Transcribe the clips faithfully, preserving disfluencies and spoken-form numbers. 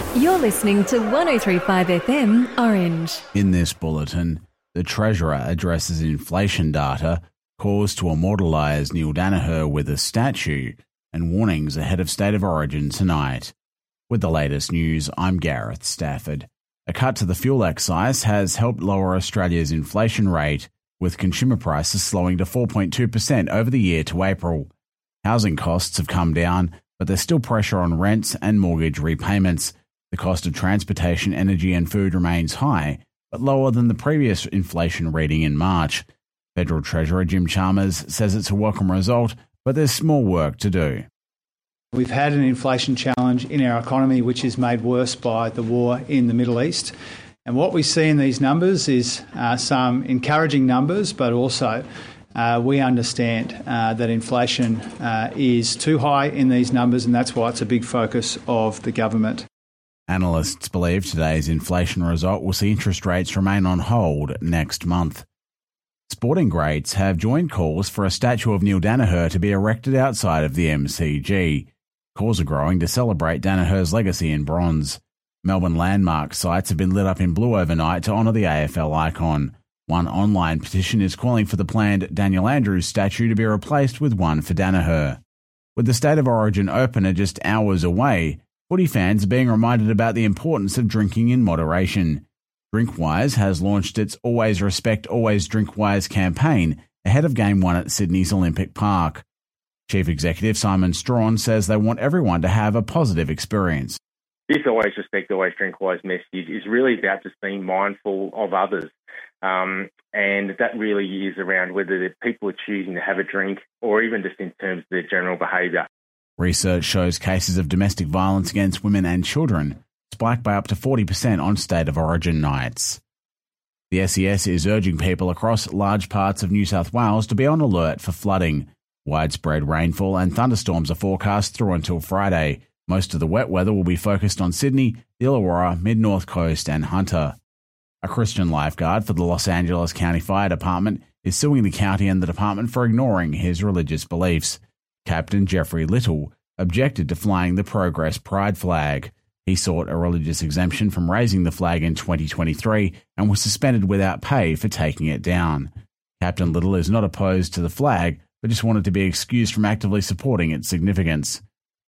You're listening to one oh three point five F M Orange. In this bulletin, the Treasurer addresses inflation data, calls to immortalise Neil Daniher with a statue, and warnings ahead of State of Origin tonight. With the latest news, I'm Gareth Stafford. A cut to the fuel excise has helped lower Australia's inflation rate, with consumer prices slowing to four point two percent over the year to April. Housing costs have come down, but there's still pressure on rents and mortgage repayments. The cost of transportation, energy and food remains high, but lower than the previous inflation reading in March. Federal Treasurer Jim Chalmers says it's a welcome result, but there's more work to do. We've had an inflation challenge in our economy which is made worse by the war in the Middle East. And what we see in these numbers is uh, some encouraging numbers, but also uh, we understand uh, that inflation uh, is too high in these numbers, and that's why it's a big focus of the government. Analysts believe today's inflation result will see interest rates remain on hold next month. Sporting greats have joined calls for a statue of Neil Daniher to be erected outside of the M C G. Calls are growing to celebrate Daniher's legacy in bronze. Melbourne landmark sites have been lit up in blue overnight to honour the A F L icon. One online petition is calling for the planned Daniel Andrews statue to be replaced with one for Daniher. With the State of Origin opener just hours away, footy fans are being reminded about the importance of drinking in moderation. Drinkwise has launched its Always Respect, Always Drinkwise campaign ahead of Game one at Sydney's Olympic Park. Chief Executive Simon Strawn says they want everyone to have a positive experience. This Always Respect, Always Drinkwise message is really about just being mindful of others. Um, and that really is around whether people are choosing to have a drink or even just in terms of their general behaviour. Research shows cases of domestic violence against women and children spiked by up to forty percent on State of Origin nights. The S E S is urging people across large parts of New South Wales to be on alert for flooding. Widespread rainfall and thunderstorms are forecast through until Friday. Most of the wet weather will be focused on Sydney, the Illawarra, Mid-North Coast and Hunter. A Christian lifeguard for the Los Angeles County Fire Department is suing the county and the department for ignoring his religious beliefs. Captain Jeffrey Little objected to flying the Progress Pride flag. He sought a religious exemption from raising the flag in twenty twenty-three and was suspended without pay for taking it down. Captain Little is not opposed to the flag, but just wanted to be excused from actively supporting its significance.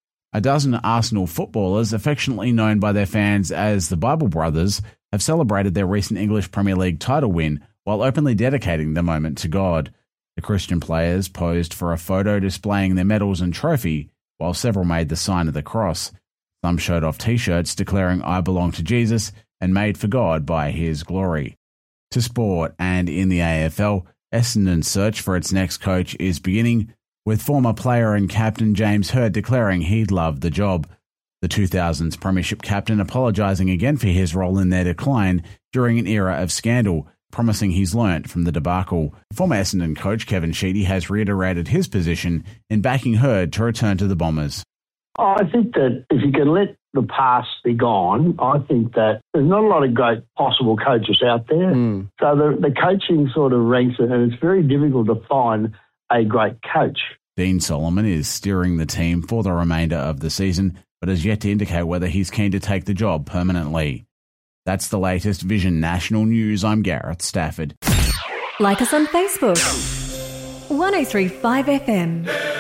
A dozen Arsenal footballers, affectionately known by their fans as the Bible Brothers, have celebrated their recent English Premier League title win while openly dedicating the moment to God. The Christian players posed for a photo displaying their medals and trophy, while several made the sign of the cross. Some showed off T-shirts declaring "I belong to Jesus" and "made for God by his glory." To sport, and in the A F L, Essendon's search for its next coach is beginning, with former player and captain James Hird declaring he'd love the job. The two thousands Premiership captain apologising again for his role in their decline during an era of scandal, promising he's learnt from the debacle. Former Essendon coach Kevin Sheedy has reiterated his position in backing Hird to return to the Bombers. Oh, I think that if you can let the past be gone, I think that there's not a lot of great possible coaches out there. Mm. So the, the coaching sort of ranks it, and it's very difficult to find a great coach. Dean Solomon is steering the team for the remainder of the season, but has yet to indicate whether he's keen to take the job permanently. That's the latest Vision National News. I'm Gareth Stafford. Like us on Facebook. one oh three point five F M.